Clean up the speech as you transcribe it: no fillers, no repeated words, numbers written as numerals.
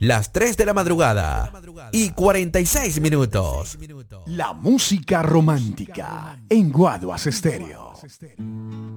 las 3 de la madrugada y 46 minutos. La música romántica en Guaduas Estéreo.